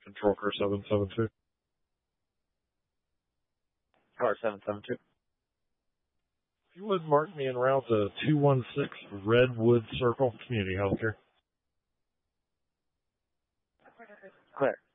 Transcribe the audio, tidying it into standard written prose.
Control car 772. Car 772. If you would mark me en route to 216 Redwood Circle, Community Healthcare. Clear.